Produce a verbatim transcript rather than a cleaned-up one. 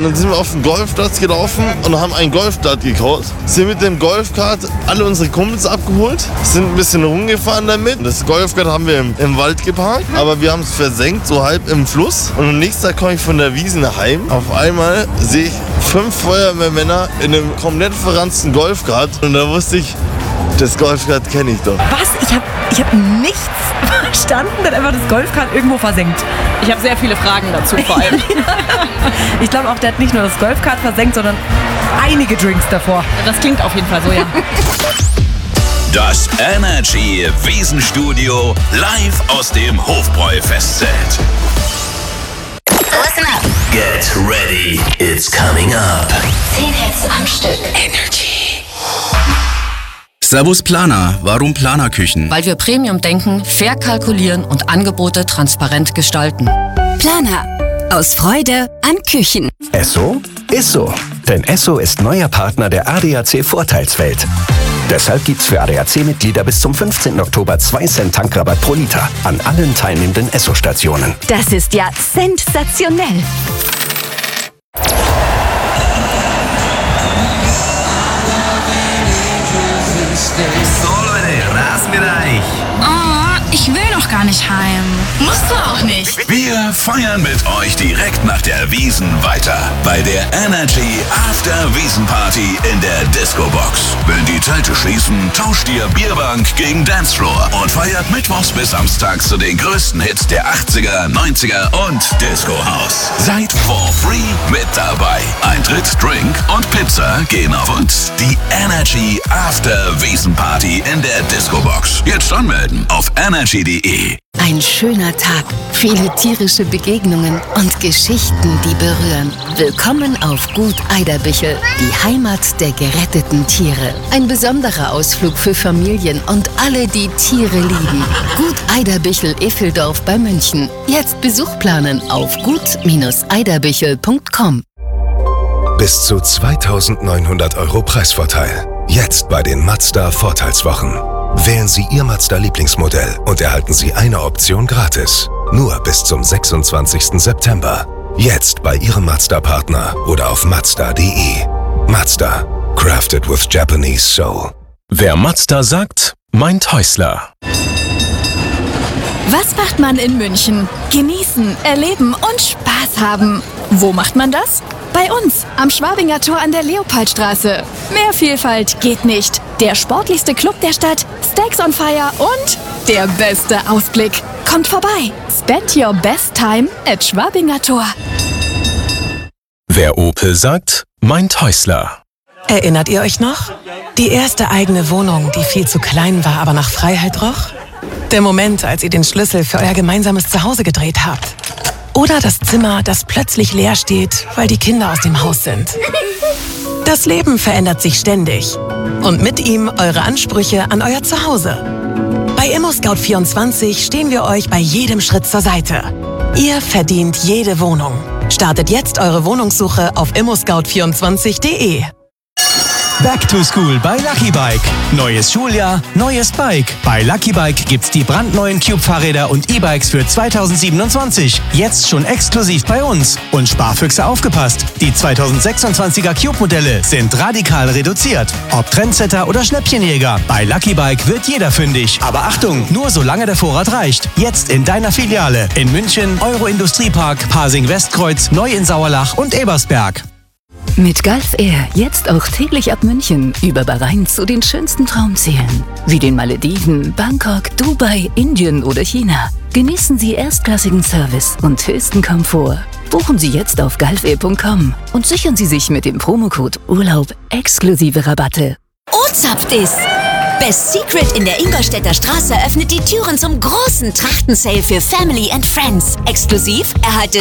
dann sind wir auf den Golfplatz gelaufen und haben ein Golfkart gekauft. Sind mit dem Golfkart alle unsere Kumpels abgeholt, sind ein bisschen rumgefahren damit. Das Golfkart haben wir im, im Wald geparkt, aber wir haben es versenkt, so halb im Fluss. Und am nächsten Tag komme ich von der Wiesn heim. Auf einmal sehe ich fünf Feuerwehrmänner in einem komplett verranzten Golfkart. Und da wusste ich, das Golfkart kenne ich doch. Was? Ich habe ich hab nichts verstanden, dann einfach das Golfkart irgendwo versenkt. Ich habe sehr viele Fragen dazu vor allem. Ich glaube auch, der hat nicht nur das Golfkart versenkt, sondern einige Drinks davor. Das klingt auf jeden Fall so, ja. Das Energy Wiesenstudio live aus dem Hofbräu-Festzelt. Listen up. Get ready, it's coming up. Zehn Hits am Stück. Energy. Servus Planer, warum Planerküchen? Weil wir Premium denken, fair kalkulieren und Angebote transparent gestalten. Planer. Aus Freude an Küchen. Esso ist so. Denn Esso ist neuer Partner der A D A C Vorteilswelt. Deshalb gibt's für A D A C-Mitglieder bis zum fünfzehnten Oktober zwei Cent Tankrabatt pro Liter an allen teilnehmenden Esso-Stationen. Das ist ja sensationell. So Leute, Rasenbereich. Oh, ich will noch gar nicht heim. Musst du auch nicht. Wir feiern mit euch direkt nach der Wiesn weiter. Bei der Energy After Wiesn Party in der Disco-Box. Wenn die Zelte schließen, tauscht ihr Bierbank gegen Dancefloor und feiert mittwochs bis samstags zu den größten Hits der achtziger, neunziger und Disco House. Seid for free mit dabei. Eintritt, Drink und Pizza gehen auf uns. Die Energy After Wiesn Party in der Disco-Box. Jetzt anmelden auf energy punkt de. Ein schöner Tag, viele tierische Begegnungen und Geschichten, die berühren. Willkommen auf Gut Eiderbichel, die Heimat der geretteten Tiere. Ein besonderer Ausflug für Familien und alle, die Tiere lieben. Gut Eiderbichel Effeldorf bei München. Jetzt Besuch planen auf gut eiderbichel punkt com. Bis zu zweitausendneunhundert Euro Preisvorteil. Jetzt bei den Mazda Vorteilswochen. Wählen Sie Ihr Mazda-Lieblingsmodell und erhalten Sie eine Option gratis. Nur bis zum sechsundzwanzigsten September. Jetzt bei Ihrem Mazda-Partner oder auf mazda punkt de. Mazda. Crafted with Japanese Soul. Wer Mazda sagt, meint Häusler. Was macht man in München? Genießen, erleben und Spaß haben. Wo macht man das? Bei uns, am Schwabinger Tor an der Leopoldstraße. Mehr Vielfalt geht nicht. Der sportlichste Club der Stadt, Steaks on Fire und der beste Ausblick. Kommt vorbei. Spend your best time at Schwabinger Tor. Wer Opel sagt, meint Häusler. Erinnert ihr euch noch? Die erste eigene Wohnung, die viel zu klein war, aber nach Freiheit roch? Der Moment, als ihr den Schlüssel für euer gemeinsames Zuhause gedreht habt. Oder das Zimmer, das plötzlich leer steht, weil die Kinder aus dem Haus sind. Das Leben verändert sich ständig. Und mit ihm eure Ansprüche an euer Zuhause. Bei ImmoScout vierundzwanzig stehen wir euch bei jedem Schritt zur Seite. Ihr verdient jede Wohnung. Startet jetzt eure Wohnungssuche auf immo scout vierundzwanzig punkt de. Back to School bei Lucky Bike. Neues Schuljahr, neues Bike. Bei Lucky Bike gibt's die brandneuen Cube-Fahrräder und E-Bikes für zweitausendsiebenundzwanzig. Jetzt schon exklusiv bei uns. Und Sparfüchse aufgepasst. Die zweitausendsechsundzwanziger Cube-Modelle sind radikal reduziert. Ob Trendsetter oder Schnäppchenjäger, bei Lucky Bike wird jeder fündig. Aber Achtung, nur solange der Vorrat reicht. Jetzt in deiner Filiale. In München, Euro-Industriepark, Pasing-Westkreuz, Neu in Sauerlach und Ebersberg. Mit Gulf Air jetzt auch täglich ab München über Bahrain zu den schönsten Traumzielen. Wie den Malediven, Bangkok, Dubai, Indien oder China. Genießen Sie erstklassigen Service und höchsten Komfort. Buchen Sie jetzt auf gulf air punkt com und sichern Sie sich mit dem Promocode Urlaub exklusive Rabatte. O-Zapft ist! Best Secret in der Ingolstädter Straße öffnet die Türen zum großen Trachten-Sale für Family and Friends. Exklusiv erhaltet